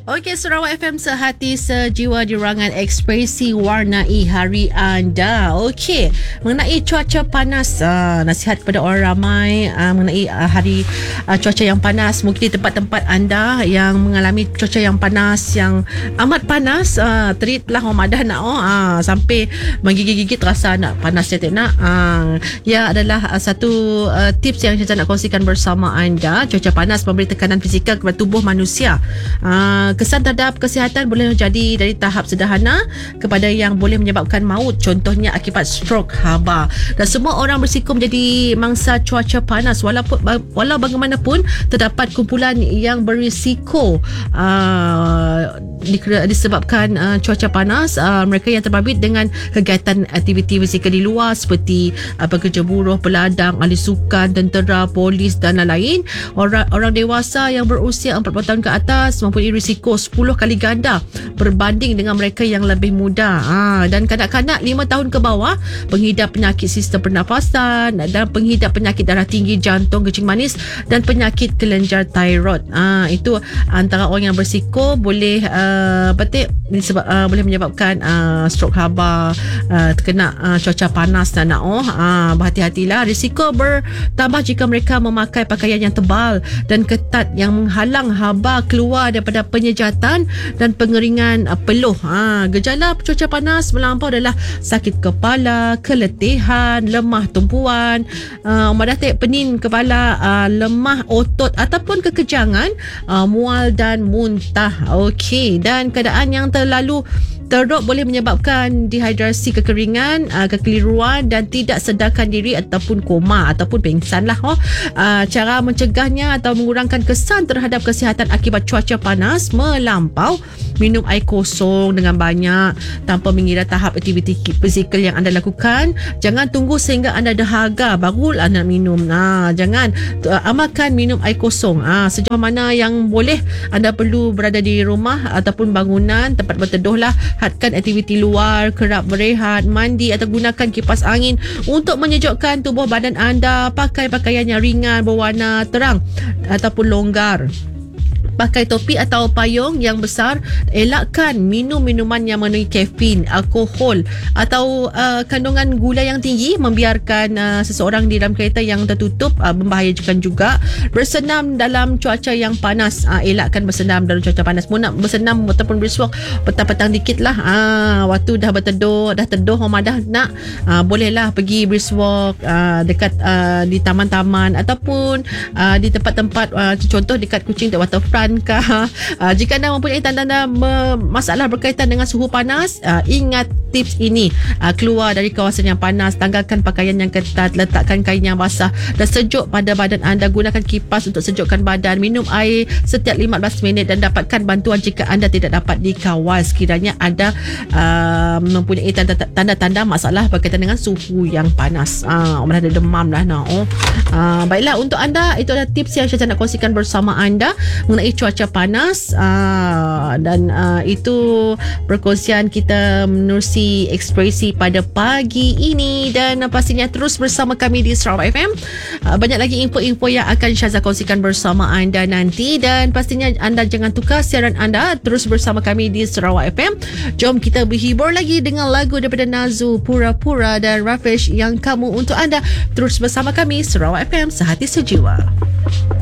Okey, Sarawak FM sehati sejiwa di ruangan ekspresi warnai hari anda. Okey, mengenai cuaca panas, nasihat kepada orang ramai mengenai hari cuaca yang panas. Mungkin di tempat-tempat anda yang mengalami cuaca yang panas, yang amat panas, teritlah orang madah nak sampai menggigit-gigit rasa nak panas dia tak nak. Ya adalah satu tips yang saya nak kongsikan bersama anda. Cuaca panas memberi tekanan fizikal kepada tubuh manusia. Kesan terhadap kesihatan boleh jadi dari tahap sederhana kepada yang boleh menyebabkan maut, contohnya akibat strok, haba. Dan semua orang bersiko menjadi mangsa cuaca panas. Walau bagaimanapun terdapat kumpulan yang berisiko disebabkan cuaca panas. Mereka yang terbabit dengan kegiatan aktiviti fizikal di luar seperti pekerja buruh, peladang, ahli sukan, tentera, polis dan lain-lain. Orang dewasa yang berusia 40 tahun ke atas mempunyai risiko 10 kali ganda berbanding dengan mereka yang lebih muda. Dan kanak-kanak 5 tahun ke bawah pengidap penyakit sistem pernafasan dan pengidap penyakit darah tinggi, jantung, kencing manis dan penyakit kelenjar thyroid. Itu antara orang yang berisiko boleh boleh menyebabkan strok, haba, terkena cuaca panas dan berhati-hatilah. Risiko bertambah jika mereka memakai pakaian yang tebal dan ketat yang menghalang haba keluar daripada penyejatan dan pengeringan peluh. Gejala cuaca panas melampau adalah sakit kepala, keletihan, lemah tumpuan, pening kepala, lemah otot ataupun kekejangan, mual dan muntah. Okey, dan keadaan yang terlalu teruk boleh menyebabkan dehidrasi, kekeringan, kekeliruan dan tidak sedarkan diri ataupun koma ataupun pingsan lah. Cara mencegahnya atau mengurangkan kesan terhadap kesihatan akibat cuaca panas melampau: minum air kosong dengan banyak tanpa mengira tahap aktiviti fizikal yang anda lakukan. Jangan tunggu sehingga anda dahaga baru anda minum. Jangan amalkan minum air kosong. Sejauh mana yang boleh, anda perlu berada di rumah ataupun bangunan tempat berteduh lah. Hadkan aktiviti luar, kerap berehat, mandi atau gunakan kipas angin untuk menyejukkan tubuh badan anda. Pakai pakaian yang ringan berwarna terang ataupun longgar. Pakai topi atau payung yang besar. Elakkan minum minuman yang mengandungi kafein, alkohol atau kandungan gula yang tinggi. Membiarkan seseorang di dalam kereta yang tertutup membahayakan juga. Bersenam dalam cuaca yang panas. Elakkan bersenam dalam cuaca panas. Mau nak bersenam ataupun berswak petang-petang dikit lah. Waktu dah teduh orang dah nak, bolehlah pergi berswak dekat di taman-taman ataupun di tempat-tempat contoh dekat Kuching Waterfront kah. Jika anda mempunyai tanda-tanda masalah berkaitan dengan suhu panas, ingat tips ini. Keluar dari kawasan yang panas, tanggalkan pakaian yang ketat, letakkan kain yang basah dan sejuk pada badan anda. Gunakan kipas untuk sejukkan badan. Minum air setiap 15 minit dan dapatkan bantuan jika anda tidak dapat dikawal sekiranya anda mempunyai tanda-tanda masalah berkaitan dengan suhu yang panas. Ada demam lah baiklah, untuk anda itu adalah tips yang saya nak kongsikan bersama anda mengenai cuaca panas, dan itu perkongsian kita menerusi ekspresi pada pagi ini. Dan pastinya terus bersama kami di Sarawak FM. Banyak lagi info-info yang akan Syazah kongsikan bersama anda nanti, dan pastinya anda jangan tukar siaran anda. Terus bersama kami di Sarawak FM. Jom kita berhibur lagi dengan lagu daripada Nazu, Pura-Pura dan Rafish yang kamu untuk anda. Terus bersama kami Sarawak FM, sehati sejiwa.